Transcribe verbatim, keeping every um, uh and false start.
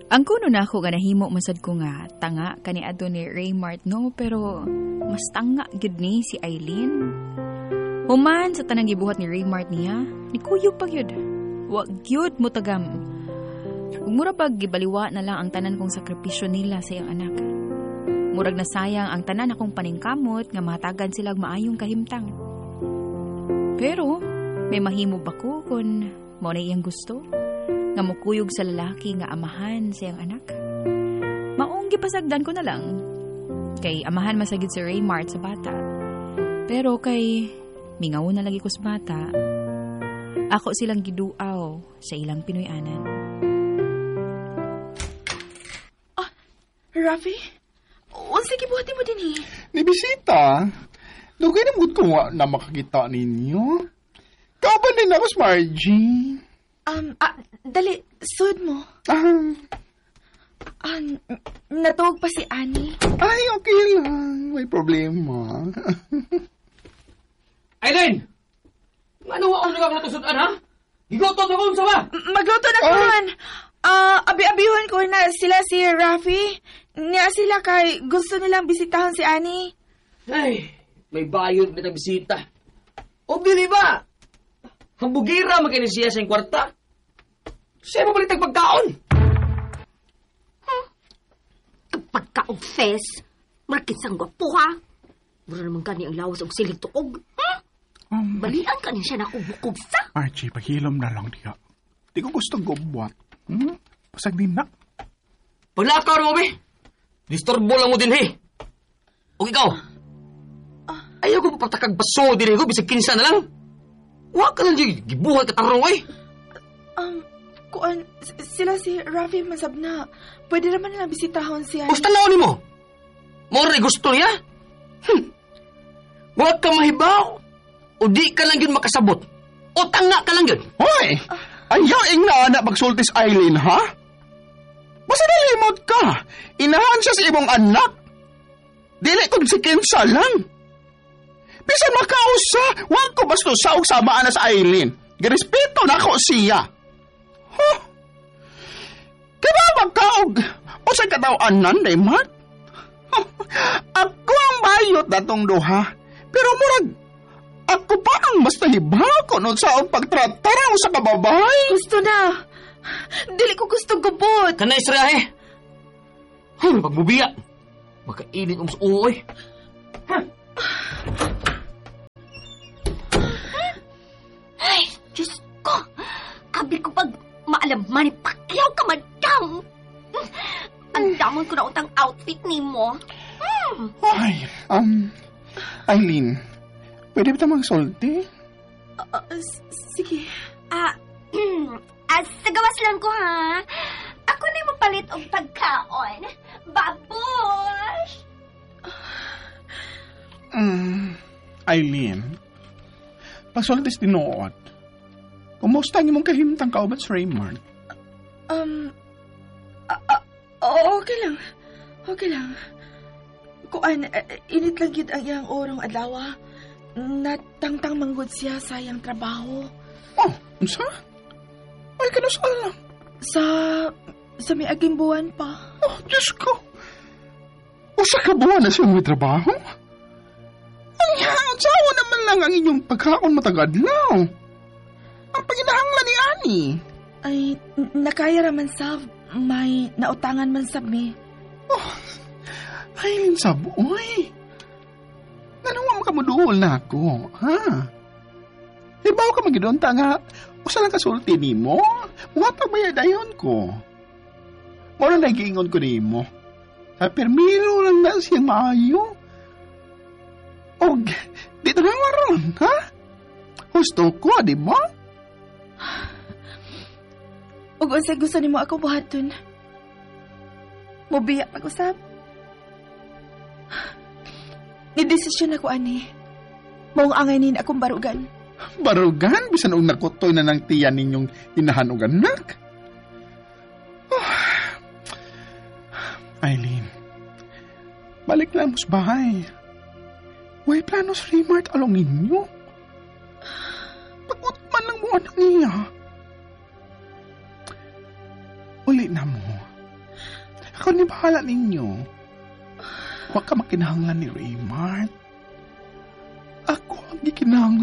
Ang kuno na ako nga nahimo masad ko nga tanga kani adto ni Raymart no, pero mas tanga gid ni si Eileen. Human sa tanang gibuhat ni Raymart niya, ni kuyog pa gyud. Wa gyud mo tagam. Ug mura pag gibaliwa na lang ang tanan kong sakripisyo nila sa iyang anak. Murag na sayang ang tanan akong paningkamot nga matagan sila og maayong kahimtang. Pero may mahimo ba ko kung mao na iyang gusto? Nga mukuyog sa lalaki nga amahan sa iyang anak. Maong gipasagdan ko na lang. Kay amahan masagid si Raymart sa bata. Pero kay mingaw na lagi ko sa bata, ako silang giduaw sa ilang Pinoy-anan. Ah, Rafi? Unsa gibuhatin mo din eh? Ni bisita. Dugay na mood ko nga na makakita ninyo. Kauban din ako, Margie. Um, ah, dali, sud mo. Ah, Ah, n- natuog pa si Annie. ay, okay lang. May problema. Aileen! Ano wa ang nagang natusudan, ha? Gigoto na kung sawa! M- Magluto na ko man. Ah, abi-abihon ko na sila si Rafi. Niya sila kay gusto nilang bisitahan si Annie. Ay, may bayod na bisita. O dili ba? Hambugira magkini siya sa kwarta. Siya mo balitag pagkaon. Pagka-obses, markit sang gwapo ha. Mura naman ka ang lawas og silig tuog. Hmm? Um, Balian ka niya siya na kubukog sa. Margie, paghilom na lang diya. Di ko gusto gumbuat. Hmm? Pasag din na. Paglakaw mo, be. Disturbo lang mo din, he. O ikaw? Ayaw ko patakag baso din, he. Bisag kinsa na lang. Huwag ka lang dyan. Gibuhay ka tarong, eh. Um, kuan, s- sila si Rafi masab na. Pwede naman nila bisitahon si Annie. Gusto na mo. More gusto niya? Hm. Huwag ka mahibaw. O di ka lang yun makasabot. O tanga ka lang yun. Hoy! Ayaw ing na anak magsultis Eileen, ha? Basta nalimot ka. Inahan siya sa imong anak. Dili kung si Kinsa lang. Bisan makausa, huwag ko basta saog samaan na sa Eileen. Girespeto na ako siya. Huh? Kaya magkaog. O sa katawaanan, Raymart? Huh? Ako ang bayot na tong duha. Pero murag, ako pa ang mas nahibaw ko nun sa ang pagtratarang sa kababay. Gusto na. Dili ko gusto gubot. Kana isra, eh. Huh, pagbubiya. Makainit ang sa uoy. Ay, Diyos ko. Kabi ko pag maalaman ni Pacquiao ka, madam. Ang damon ko na utang outfit ni mo. Hmm. Ay, um, Eileen, pwede ba ito magsulti? Ah, ah, s- sige. Ah, ah, sa gawas lang ko, ha? Ako na yung mapalit og pagkaon. Babush! Mm, Eileen, pagsultis tinuot. Kumusta ang imong kahimtang kauban sa Raymart? Um, ah, ah, oo, okay lang. Okay lang. Kuan, eh, init lang yun ang iyang orong adlaw. Natangtang manggod siya sa iyang trabaho. Oh, unsa? Ay, kanusal lang. Sa, sa may aging buwan pa. Oh, Diyos ko. Usa ka buwan na siya may trabaho? Ang yaon naman lang ang inyong pagkaon matagadlaw. Ang paginahanglan ni Ani. Ay, n- nakaya raman sa may nautangan man sa mi. Oh, Eileen Saboy. Nanong makamuduol na ako, ha? Ibaw ka magidonta nga, usa lang kasulti ni mo, mga pagbayadayon ko. Muna nagiingon ko ni mo. Sa permiro lang na siyang maayo. O, dito na waron, ha? Gusto ko, di ba? Ug unsay gusto nimo ako buhaton? Mobiya pag-usab. Ni-desisyon ako, ani. Maong angay nin akong barugan. Barugan, bisan og nakutoy na ng tiyan ninyong inahan og anak. Oh. Eileen, balik lang mo sa bahay. Way plano sa Raymart along ninyo. Pag-ut man lang mo anak niya. Uli na mo. ikaw ni bahala ninyo. Huwag ka makinahanglan ni Raymart. Ako ang gikinahanglan